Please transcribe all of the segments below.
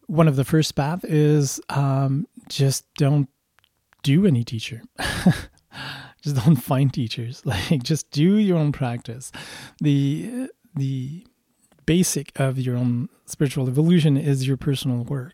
one of the first paths is just don't do any teacher. Just don't find teachers. Like, just do your own practice. The basic of your own spiritual evolution is your personal work.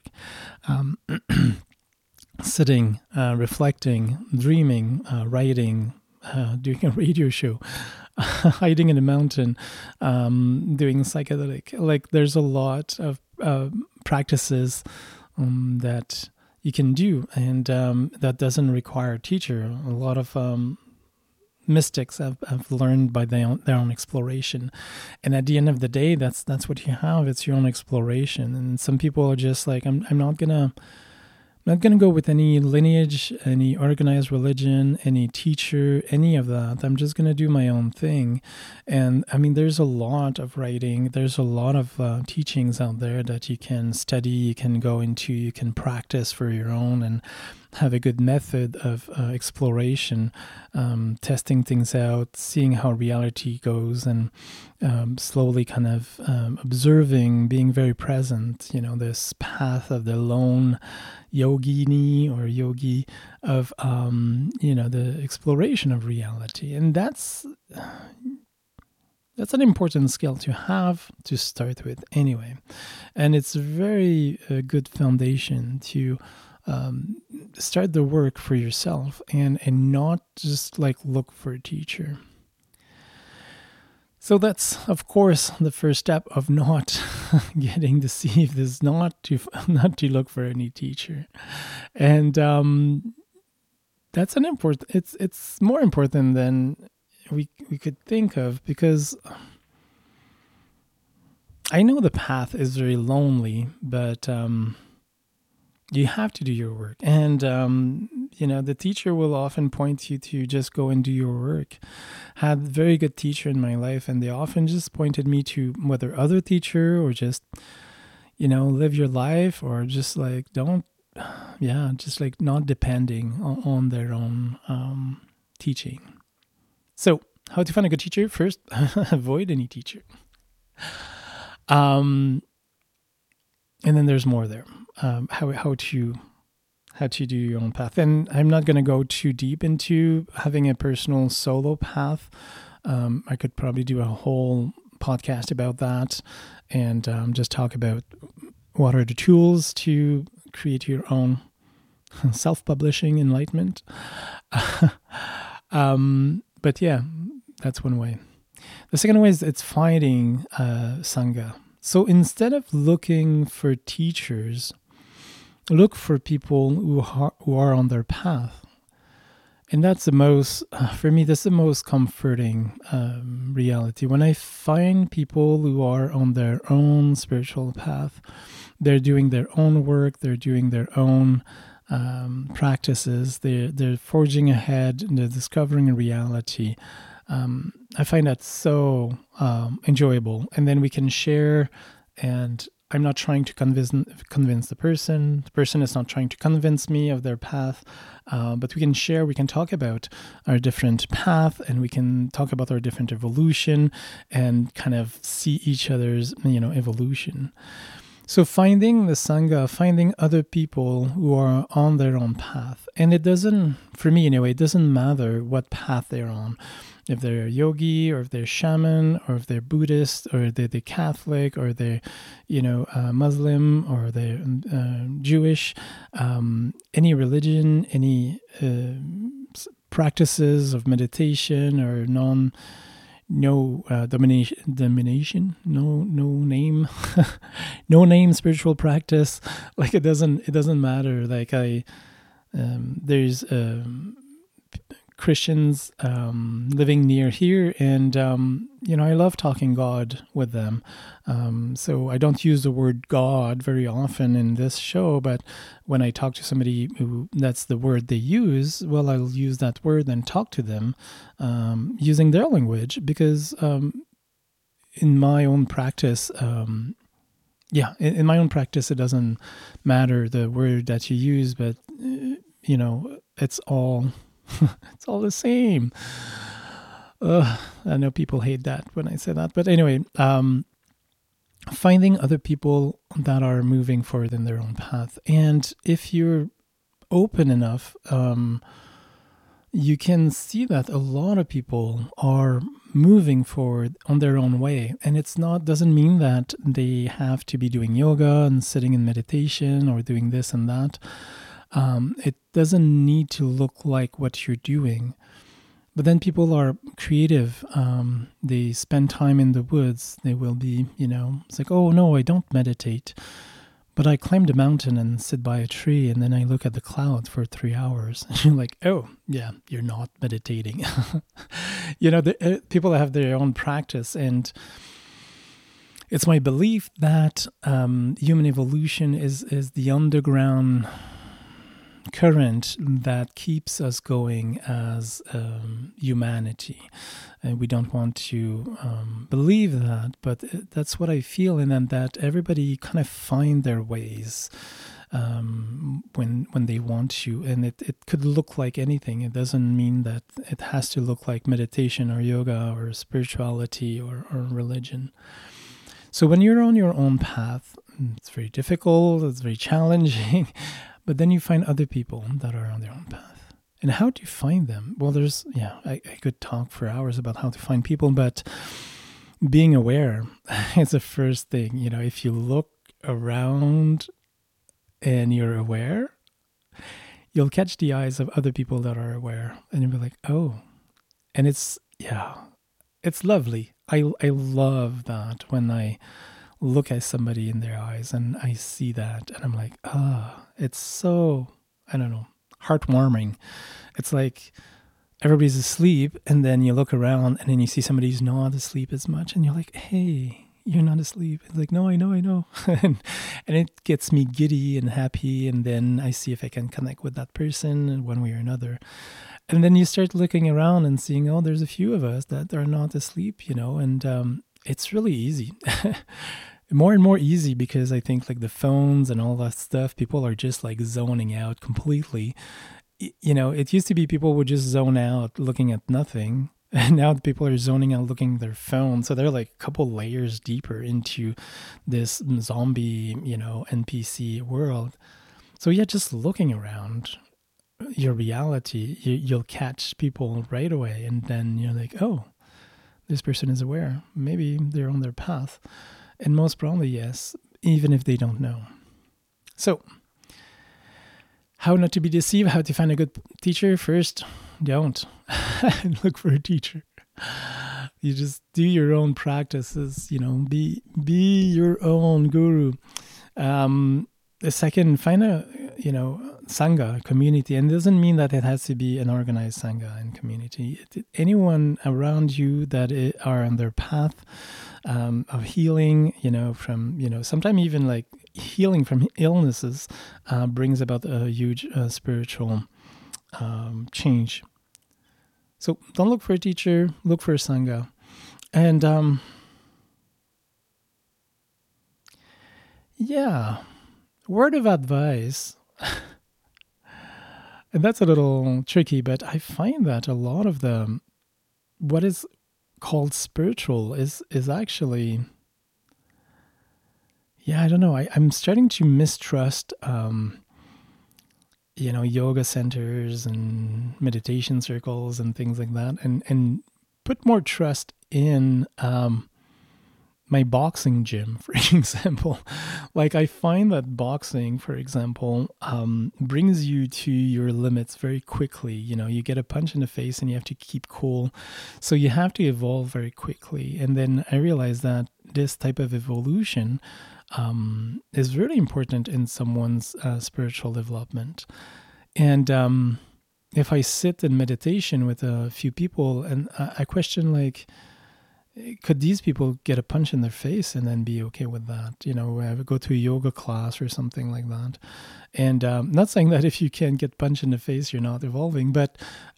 Sitting, reflecting, dreaming, writing, doing a radio show, hiding in a mountain, doing psychedelic. Like, there's a lot of practices that you can do, and that doesn't require a teacher. A lot of mystics have learned by their own exploration, and at the end of the day, that's what you have. It's your own exploration. And some people are just like, I'm not gonna go with any lineage, any organized religion, any teacher, any of that. I'm just going to do my own thing. And I mean, there's a lot of writing. There's a lot of teachings out there that you can study, you can go into, you can practice for your own and have a good method of exploration, testing things out, seeing how reality goes, and slowly kind of observing, being very present, this path of the lone yogini or yogi of, the exploration of reality. And that's an important skill to have to start with anyway. And it's a very good foundation to start the work for yourself and not just like look for a teacher. So that's, of course, the first step of not getting deceived, is not to look for any teacher. And that's an important, it's more important than we could think of, because I know the path is very lonely, but you have to do your work. And, the teacher will often point you to just go and do your work. Had a very good teacher in my life, and they often just pointed me to whether other teacher or just, live your life, or just like just like not depending on their own teaching. So how to find a good teacher? First, avoid any teacher. And then there's more there. How to do your own path. And I'm not going to go too deep into having a personal solo path. I could probably do a whole podcast about that, and just talk about what are the tools to create your own self-publishing enlightenment. But yeah, that's one way. The second way is it's finding Sangha. So instead of looking for teachers, look for people who are on their path. And that's for me, that's the most comforting reality. When I find people who are on their own spiritual path, they're doing their own work, they're doing their own practices, they're forging ahead, and they're discovering a reality. I find that so enjoyable. And then we can share, and I'm not trying to convince the person. The person is not trying to convince me of their path, but we can share, we can talk about our different path, and we can talk about our different evolution and kind of see each other's, evolution. So finding the Sangha, finding other people who are on their own path. And it doesn't, for me anyway, it doesn't matter what path they're on. If they're a yogi, or if they're shaman, or if they're Buddhist, or they're Catholic, or they're, Muslim, or they're Jewish, any religion, any practices of meditation, or no domination, no name, no name spiritual practice. Like, it doesn't matter. Like there's Christians living near here, and I love talking God with them. So I don't use the word God very often in this show, but when I talk to somebody who that's the word they use, well, I'll use that word and talk to them using their language, because in my own practice, in my own practice, it doesn't matter the word that you use, but it's all it's all the same. I know people hate that when I say that, but anyway, finding other people that are moving forward in their own path. And if you're open enough, you can see that a lot of people are moving forward on their own way. And doesn't mean that they have to be doing yoga and sitting in meditation or doing this and that. It doesn't need to look like what you're doing. But then people are creative. They spend time in the woods. They will be, it's like, oh no, I don't meditate. But I climbed a mountain and sit by a tree, and then I look at the clouds for 3 hours. And you're like, oh, yeah, you're not meditating. People have their own practice. And it's my belief that human evolution is the underground current that keeps us going as humanity. And we don't want to believe that, but that's what I feel, and then that everybody kind of find their ways when they want to, and it could look like anything. It doesn't mean that it has to look like meditation or yoga or spirituality or religion. So when you're on your own path, it's very difficult, it's very challenging, but then you find other people that are on their own path. And how do you find them? Well, I could talk for hours about how to find people, but being aware is the first thing. If you look around and you're aware, you'll catch the eyes of other people that are aware, and you'll be like, oh. And it's lovely. I love that when I look at somebody in their eyes and I see that, and I'm like, it's so, I don't know, heartwarming. It's like everybody's asleep, and then you look around, and then you see somebody who's not asleep as much, and you're like, hey, you're not asleep. It's like, no, I know. and it gets me giddy and happy, and then I see if I can connect with that person in one way or another. And then you start looking around and seeing, oh, there's a few of us that are not asleep, and it's really easy. More and more easy, because I think like the phones and all that stuff, people are just like zoning out completely. It used to be people would just zone out looking at nothing. And now people are zoning out looking at their phone. So they're like a couple layers deeper into this zombie, NPC world. So yeah, just looking around your reality, you'll catch people right away. And then you're like, oh, this person is aware. Maybe they're on their path. And most probably, yes, even if they don't know. So, how not to be deceived, how to find a good teacher? First, don't look for a teacher. You just do your own practices, be your own guru. The second, find a, Sangha, community. And it doesn't mean that it has to be an organized Sangha and community. Anyone around you that are on their path of healing, from, sometimes even like healing from illnesses brings about a huge spiritual change. So don't look for a teacher, look for a Sangha. And word of advice, and that's a little tricky, but I find that a lot of what is called spiritual is actually, I don't know, I'm starting to mistrust yoga centers and meditation circles and things like that, and put more trust in my boxing gym, for example. Like, I find that boxing, for example, brings you to your limits very quickly. You get a punch in the face and you have to keep cool. So you have to evolve very quickly. And then I realized that this type of evolution is really important in someone's spiritual development. And if I sit in meditation with a few people and I question, like, could these people get a punch in their face and then be okay with that? Go to a yoga class or something like that. And not saying that if you can't get punched in the face, you're not evolving, but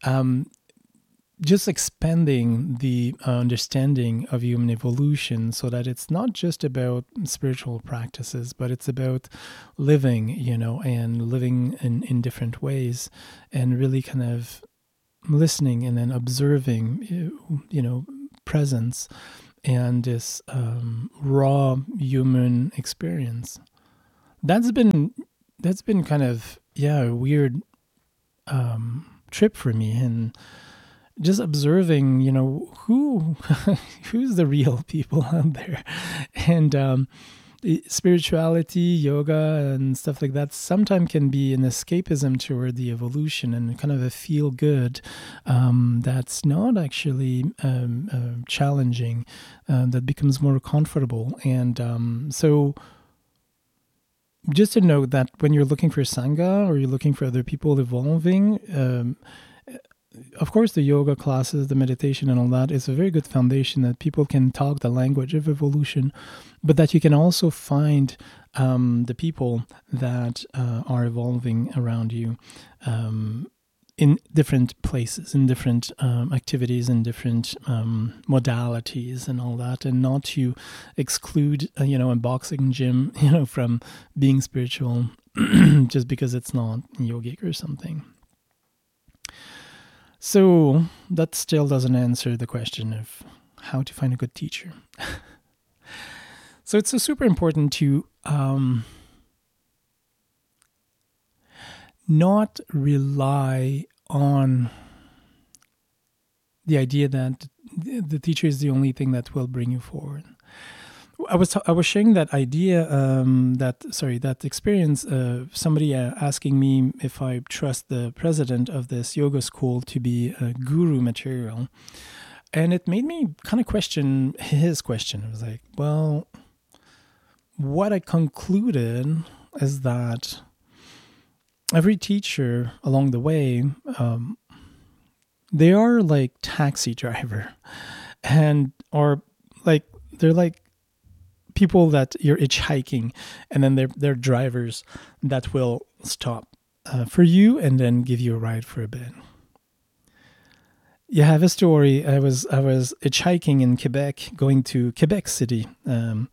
just expanding the understanding of human evolution so that it's not just about spiritual practices, but it's about living, and living in different ways, and really kind of listening and then observing, presence, and this raw human experience. That's been kind of a weird trip for me, and just observing, who's the real people out there, and spirituality, yoga, and stuff like that sometimes can be an escapism toward the evolution and kind of a feel good that's not actually challenging, that becomes more comfortable. And so just to note that when you're looking for Sangha or you're looking for other people evolving, of course, the yoga classes, the meditation and all that is a very good foundation that people can talk the language of evolution, but that you can also find the people that are evolving around you in different places, in different activities, in different modalities and all that, and not to exclude, a boxing gym, from being spiritual just because it's not yogic or something. So that still doesn't answer the question of how to find a good teacher. So it's super important to not rely on the idea that the teacher is the only thing that will bring you forward. I was sharing that idea, that experience of somebody asking me if I trust the president of this yoga school to be a guru material. And it made me kind of question his question. I was like, well, what I concluded is that every teacher along the way, they are like taxi driver, or like they're like people that you're hitchhiking, and then they're drivers that will stop for you and then give you a ride for a bit. You have a story. I was hitchhiking in Quebec, going to Quebec City, and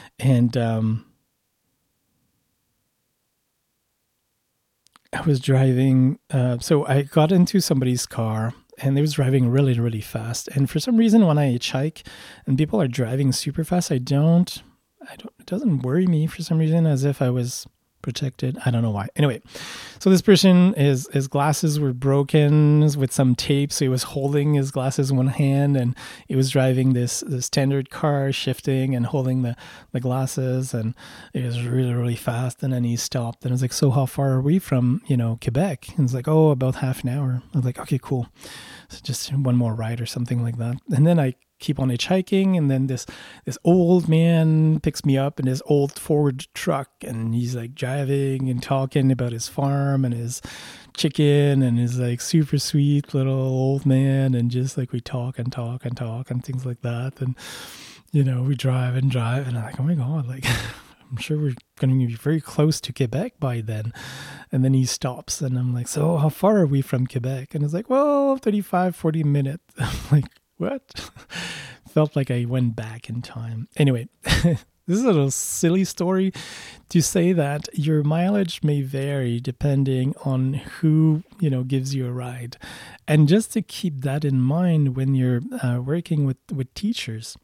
I was driving. So I got into somebody's car, and they was driving really, really fast. And for some reason, when I hitchhike and people are driving super fast, it doesn't worry me for some reason, as if I was protected. I don't know why. Anyway, so this person, his glasses were broken with some tape, so he was holding his glasses in one hand, and he was driving this standard car, shifting and holding the glasses, and it was really, really fast. And then he stopped, and I was like, so how far are we from, Quebec? And it's like, oh, about half an hour. I was like, okay, cool. So just one more ride or something like that. And then I keep on hitchhiking, and then this old man picks me up in his old Ford truck, and he's like driving and talking about his farm and his chicken, and his like super sweet little old man, and just like we talk and talk and talk and things like that, and we drive and drive, and I'm like, oh my god, like I'm sure we're going to be very close to Quebec by then. And then he stops, and I'm like, so how far are we from Quebec? And it's like, well, 35-40 minutes. I'm like, what? Felt like I went back in time. Anyway, this is a little silly story to say that your mileage may vary depending on who, gives you a ride. And just to keep that in mind when you're working with teachers,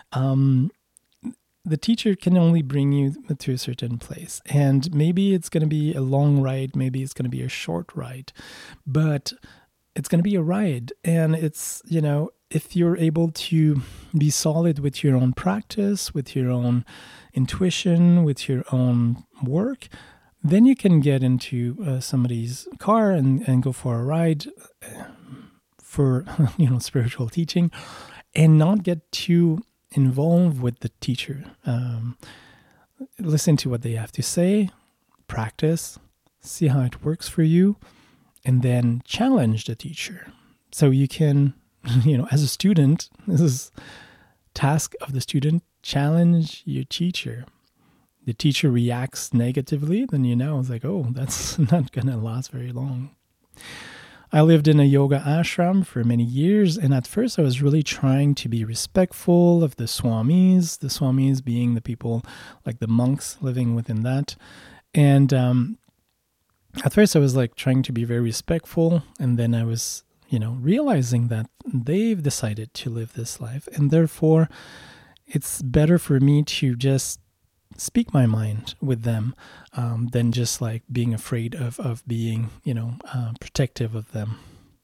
the teacher can only bring you to a certain place. And maybe it's going to be a long ride, maybe it's going to be a short ride, but it's going to be a ride. And it's, if you're able to be solid with your own practice, with your own intuition, with your own work, then you can get into somebody's car and go for a ride for, spiritual teaching, and not get too involved with the teacher. Listen to what they have to say, practice, see how it works for you, and then challenge the teacher. So you can, as a student, this is task of the student, challenge your teacher. The teacher reacts negatively, then it's like, oh, that's not going to last very long. I lived in a yoga ashram for many years, and at first I was really trying to be respectful of the swamis being the people like the monks living within that. And at first I was like trying to be very respectful, and then I was, realizing that they've decided to live this life, and therefore it's better for me to just speak my mind with them than just like being afraid of being, protective of them.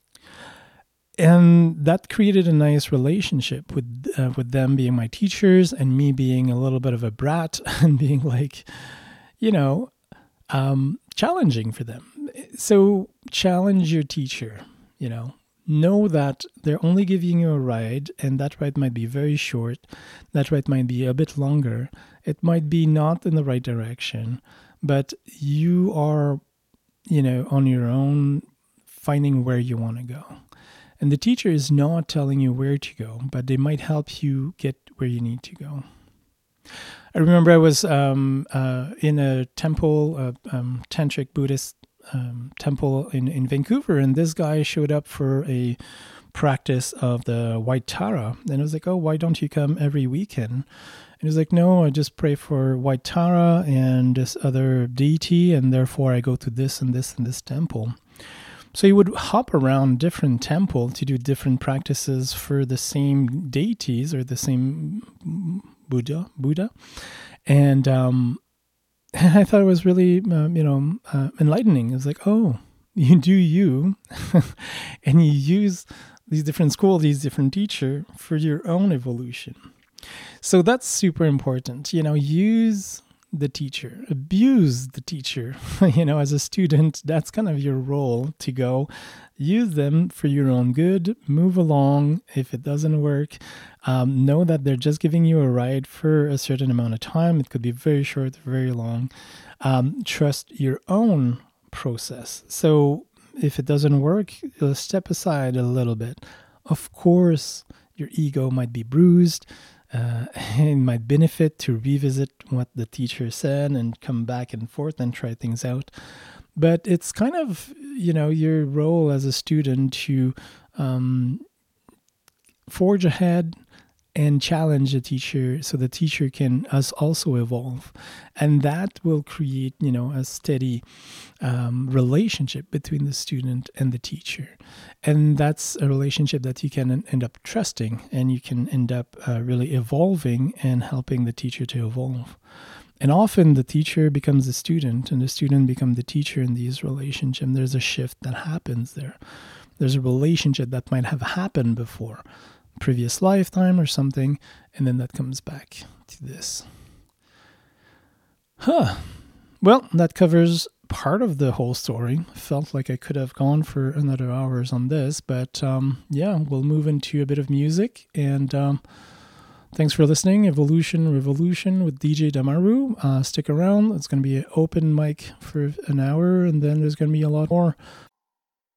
And that created a nice relationship with them being my teachers and me being a little bit of a brat and being like, challenging for them. So challenge your teacher, know that they're only giving you a ride, and that ride might be very short. That ride might be a bit longer. It might be not in the right direction, but you are, on your own, finding where you want to go. And the teacher is not telling you where to go, but they might help you get where you need to go. I remember I was in a temple, tantric Buddhist temple in Vancouver, and this guy showed up for a practice of the White Tara. And I was like, oh, why don't you come every weekend? And he was like, no, I just pray for White Tara and this other deity, and therefore I go to this and this and this temple. So he would hop around different temples to do different practices for the same deities or the same Buddha. And I thought it was really, enlightening. It was like, oh, you do you, and you use these different schools, these different teachers for your own evolution. So that's super important. Use the teacher, abuse the teacher. As a student, that's kind of your role to go use them for your own good, move along. If it doesn't work, know that they're just giving you a ride for a certain amount of time. It could be very short, very long. Trust your own process. So if it doesn't work, step aside a little bit. Of course, your ego might be bruised. It might benefit to revisit what the teacher said and come back and forth and try things out. But it's kind of, your role as a student to forge ahead and challenge the teacher so the teacher can also evolve. And that will create, a steady relationship between the student and the teacher. And that's a relationship that you can end up trusting, and you can end up really evolving and helping the teacher to evolve. And often the teacher becomes the student, and the student becomes the teacher in these relationships. There's a shift that happens there. There's a relationship that might have happened before, previous lifetime or something, and then that comes back to this. Well, that covers part of the whole story. Felt like I could have gone for another hours on this, but we'll move into a bit of music, and thanks for listening. Evolution Revolution with DJ Damaru. Stick around. It's going to be an open mic for an hour, and then there's going to be a lot more